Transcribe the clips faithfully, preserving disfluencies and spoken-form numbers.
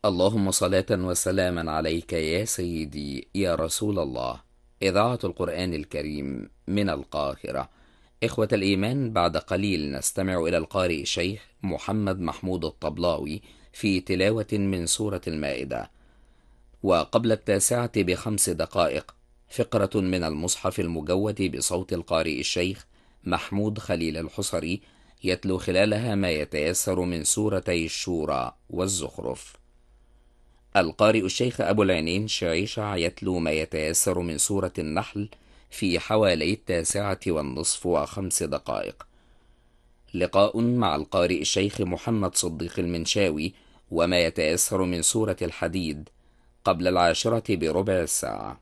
اللهم صلاة وسلاما عليك يا سيدي يا رسول الله. إذاعة القرآن الكريم من القاهرة. إخوة الإيمان، بعد قليل نستمع إلى القارئ الشيخ محمد محمود الطبلاوي في تلاوة من سورة المائدة. وقبل التاسعة بخمس دقائق فقرة من المصحف المجود بصوت القارئ الشيخ محمود خليل الحصري، يتلو خلالها ما يتيسر من سورتي الشورى والزخرف. القارئ الشيخ أبو العينين شعيشع يتلو ما يتيسر من سورة النحل في حوالي التاسعة والنصف وخمس دقائق. لقاء مع القارئ الشيخ محمد صديق المنشاوي وما يتيسر من سورة الحديد قبل العاشرة بربع الساعة.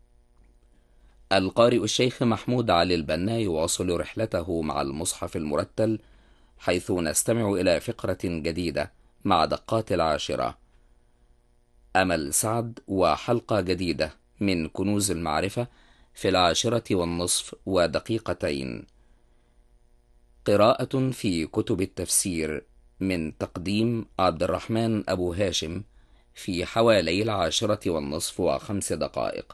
القارئ الشيخ محمود علي البنا يواصل رحلته مع المصحف المرتل، حيث نستمع إلى فقرة جديدة مع دقات العاشرة. أمل سعد وحلقة جديدة من كنوز المعرفة في العاشرة والنصف ودقيقتين. قراءة في كتب التفسير من تقديم عبد الرحمن أبو هاشم في حوالي العاشرة والنصف وخمس دقائق.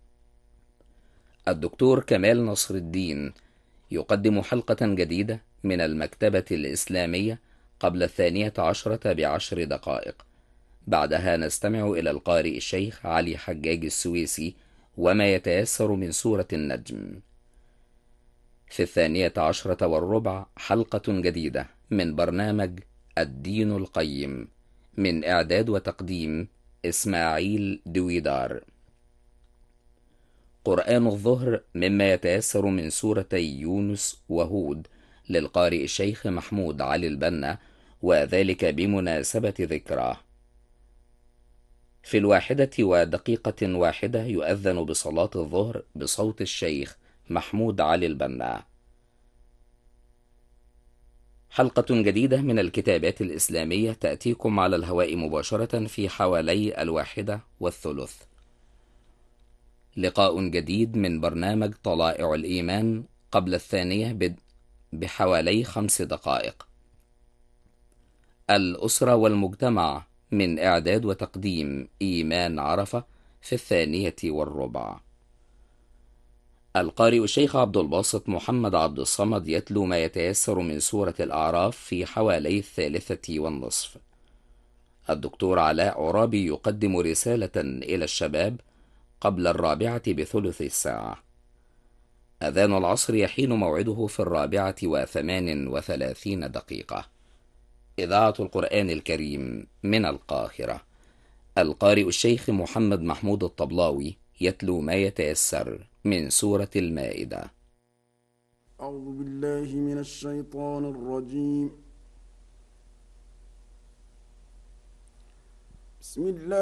الدكتور كمال نصر الدين يقدم حلقة جديدة من المكتبة الإسلامية قبل الثانية عشرة بعشر دقائق. بعدها نستمع إلى القارئ الشيخ علي حجاج السويسي وما يتيسر من سورة النجم. في الثانية عشرة والربع حلقة جديدة من برنامج الدين القيم، من إعداد وتقديم إسماعيل دويدار. قرآن الظهر مما يتيسر من سورتي يونس وهود للقارئ الشيخ محمود علي البنا، وذلك بمناسبة ذكراه. في الواحدة ودقيقة واحدة يؤذن بصلاة الظهر بصوت الشيخ محمود علي البنا. حلقة جديدة من الكتابات الإسلامية تأتيكم على الهواء مباشرة في حوالي الواحدة والثلث. لقاء جديد من برنامج طلائع الإيمان قبل الثانية بحوالي خمس دقائق. الأسرة والمجتمع من إعداد وتقديم إيمان عرفة في الثانية والربع. القارئ الشيخ عبد الباسط محمد عبد الصمد يتلو ما يتيسر من سورة الأعراف في حوالي الثالثة والنصف. الدكتور علاء عرابي يقدم رسالة إلى الشباب قبل الرابعة بثلث الساعة. أذان العصر يحين موعده في الرابعة وثمان وثلاثين دقيقة. إذاعة القرآن الكريم من القاهرة. القارئ الشيخ محمد محمود الطبلاوي يتلو ما يتيسر من سورة المائدة. أعوذ بالله من الشيطان الرجيم. بسم الله